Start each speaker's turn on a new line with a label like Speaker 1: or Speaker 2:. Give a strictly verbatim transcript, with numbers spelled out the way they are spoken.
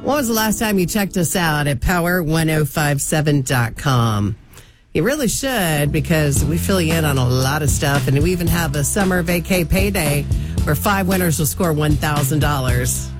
Speaker 1: When was the last time you checked us out at power ten fifty-seven dot com? You really should, because we fill you in on a lot of stuff, and we even have a summer vacay payday where five winners will score one thousand dollars.